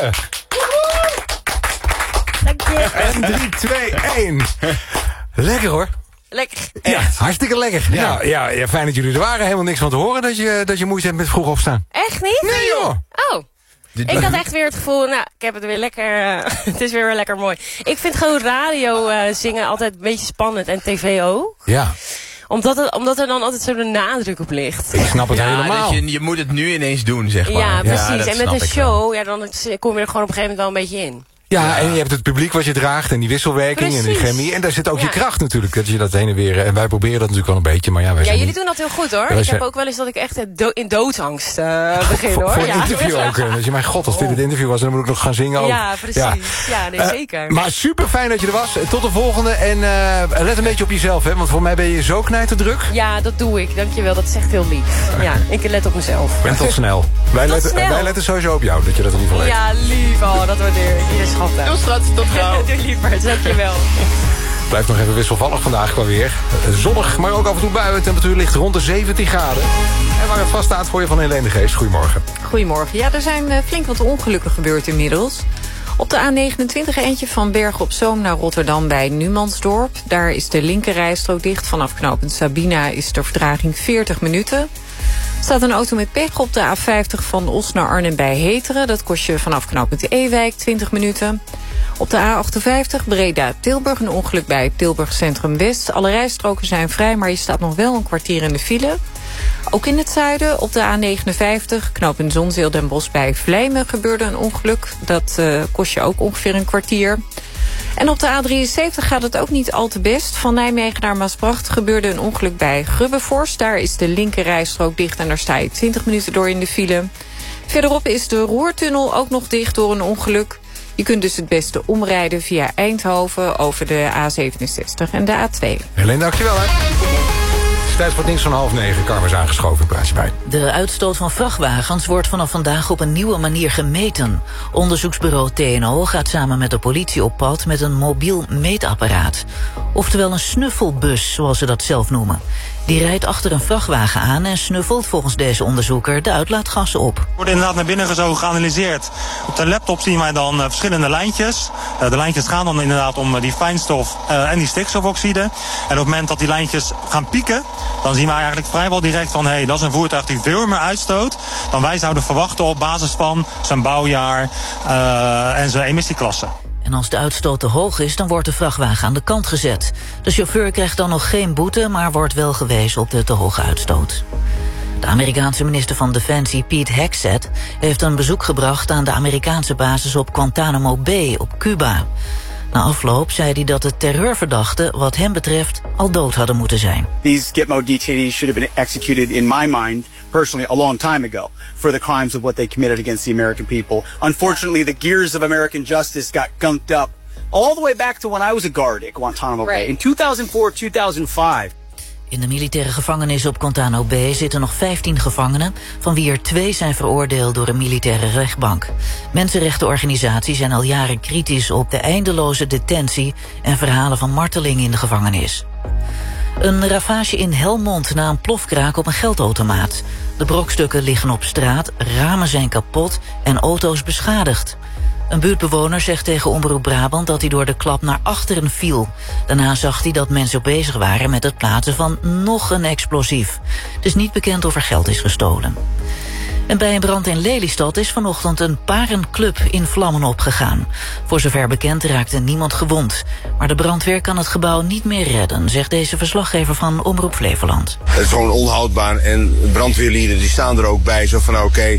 Dank je. En 3, 2, 1. Lekker hoor. Lekker. Ja, hartstikke lekker. Ja. Ja, fijn dat jullie er waren. Helemaal niks van te horen dat je moeite hebt met vroeg opstaan. Echt niet? Nee joh. Oh. Ik had echt weer het gevoel, nou, ik heb het weer lekker, het is weer lekker mooi. Ik vind gewoon radio zingen altijd een beetje spannend en tv ook. Ja. Omdat er dan altijd zo'n nadruk op ligt. Ik snap het helemaal. Dus je moet het nu ineens doen, zeg maar. Ja, precies. dat En met snap een ik wel. show, ja, dan kom je er gewoon op een gegeven moment wel een beetje in. Ja, en je hebt het publiek wat je draagt en die wisselwerking en die Precies. chemie. En daar zit ook je Ja. kracht natuurlijk, dat je dat heen en weer... En wij proberen dat natuurlijk wel een beetje, maar ja, wij Ja, zijn jullie niet- doen dat heel goed hoor. wij Ik zijn- heb ook wel eens dat ik echt in doodsangst begin hoor. Voor een Ja. interview ook. Dus je, mijn god, als dit het interview was, dan moet ik nog gaan zingen ook. Ja, precies. Ja, nee, zeker. Maar super fijn dat je er was. Tot de volgende. En let een beetje op jezelf, hè. Want voor mij ben je zo knijterdruk. Ja, dat doe ik. Dankjewel. Dat is echt heel lief. Ja, ik let op mezelf. Ben tot snel. Wij letten sowieso op jou, dat je dat in ieder geval weet. Ja, lief. Oh, dat waardeer ik. Je schat. Doe schat, tot gauw. Doe liever. Dankjewel. Blijft nog even wisselvallig vandaag qua weer. Zonnig, maar ook af en toe buien. De temperatuur ligt rond de 17 graden. En waar het vast staat voor je van Helene de Geest. Goedemorgen. Goedemorgen. Ja, er zijn flink wat ongelukken gebeurd inmiddels. Op de A29 eentje van Bergen op Zoom naar Rotterdam bij Numansdorp. Daar is de linkerrijstrook dicht. Vanaf knooppunt Sabina is de vertraging 40 minuten. Er staat een auto met pech op de A50 van Os naar Arnhem bij Heteren. Dat kost je vanaf knooppunt Ewijk 20 minuten. Op de A58 Breda-Tilburg een ongeluk bij Tilburg Centrum West. Alle rijstroken zijn vrij, maar je staat nog wel een kwartier in de file. Ook in het zuiden, op de A59, knooppunt Zonzeel Den Bosch bij Vlijmen gebeurde een ongeluk. Dat kost je ook ongeveer een kwartier. En op de A73 gaat het ook niet al te best. Van Nijmegen naar Maasbracht gebeurde een ongeluk bij Grubbevorst. Daar is de linker rijstrook dicht en daar sta je 20 minuten door in de file. Verderop is de Roertunnel ook nog dicht door een ongeluk. Je kunt dus het beste omrijden via Eindhoven over de A67 en de A2. Helene, dankjewel hè. Het is tijd voor het nieuws van 8:30. Carmen is aangeschoven, praat je bij. De uitstoot van vrachtwagens wordt vanaf vandaag op een nieuwe manier gemeten. Onderzoeksbureau TNO gaat samen met de politie op pad met een mobiel meetapparaat. Oftewel een snuffelbus, zoals ze dat zelf noemen. Die rijdt achter een vrachtwagen aan en snuffelt volgens deze onderzoeker de uitlaatgassen op. Wordt inderdaad naar binnen gezogen, geanalyseerd. Op de laptop zien wij dan verschillende lijntjes. De lijntjes gaan dan inderdaad om die fijnstof en die stikstofoxide. En op het moment dat die lijntjes gaan pieken, dan zien wij eigenlijk vrijwel direct van dat is een voertuig die veel meer uitstoot dan wij zouden verwachten op basis van zijn bouwjaar en zijn emissieklasse. En als de uitstoot te hoog is, dan wordt de vrachtwagen aan de kant gezet. De chauffeur krijgt dan nog geen boete, maar wordt wel gewezen op de te hoge uitstoot. De Amerikaanse minister van Defensie, Pete Hegseth, heeft een bezoek gebracht aan de Amerikaanse basis op Guantanamo Bay op Cuba. Na afloop zei hij dat de terreurverdachten, wat hem betreft, al dood hadden moeten zijn. These Gitmo detainees should have been executed, in my mind, personally, a long time ago for the crimes of what they committed against the American people. Unfortunately, the gears of American justice got gunked up all the way back to when I was a guard at Guantanamo Bay in 2004, 2005. In de militaire gevangenis op Guantanamo Bay zitten nog 15 gevangenen, van wie er 2 zijn veroordeeld door een militaire rechtbank. Mensenrechtenorganisaties zijn al jaren kritisch op de eindeloze detentie en verhalen van marteling in de gevangenis. Een ravage in Helmond na een plofkraak op een geldautomaat. De brokstukken liggen op straat, ramen zijn kapot en auto's beschadigd. Een buurtbewoner zegt tegen Omroep Brabant dat hij door de klap naar achteren viel. Daarna zag hij dat mensen bezig waren met het plaatsen van nog een explosief. Het is niet bekend of er geld is gestolen. En bij een brand in Lelystad is vanochtend een parenclub in vlammen opgegaan. Voor zover bekend raakte niemand gewond. Maar de brandweer kan het gebouw niet meer redden, zegt deze verslaggever van Omroep Flevoland. Het is gewoon onhoudbaar en brandweerlieden die staan er ook bij. Zo van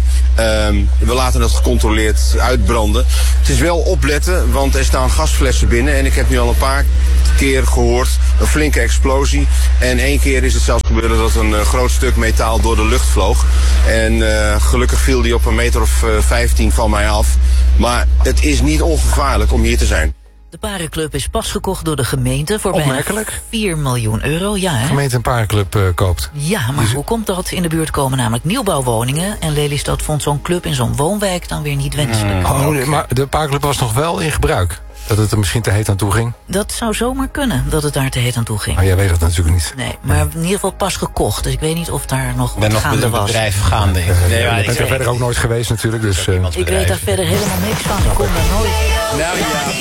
we laten dat gecontroleerd uitbranden. Het is wel opletten, want er staan gasflessen binnen. En ik heb nu al een paar keer gehoord een flinke explosie. En 1 keer is het zelfs gebeurd dat een groot stuk metaal door de lucht vloog. En gelukkig viel die op een meter of 15 van mij af. Maar het is niet ongevaarlijk om hier te zijn. De parenclub is pas gekocht door de gemeente voor bijna 4 miljoen euro. Ja, hè? De gemeente een parenclub koopt. Ja, maar hoe komt dat? In de buurt komen namelijk nieuwbouwwoningen. En Lelystad vond zo'n club in zo'n woonwijk dan weer niet wenselijk. Maar de parenclub was nog wel in gebruik? Dat het er misschien te heet aan toe ging? Dat zou zomaar kunnen, dat het daar te heet aan toe ging. Maar jij weet dat natuurlijk niet. Nee, maar in ieder geval pas gekocht. Dus ik weet niet of daar nog ben nog met een bedrijf gaande. Ik ben er verder ook nooit geweest natuurlijk. Dus, ik weet daar verder helemaal niks van. Ik kom daar nooit. Nou ja.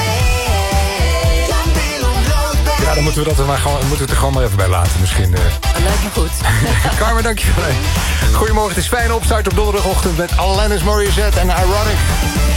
Ja, dan moeten we het er gewoon maar even bij laten misschien. Dat lijkt me goed. Carmen, dankjewel. Goedemorgen, het is fijn opstart op donderdagochtend met Alanis Morissette en Ironic.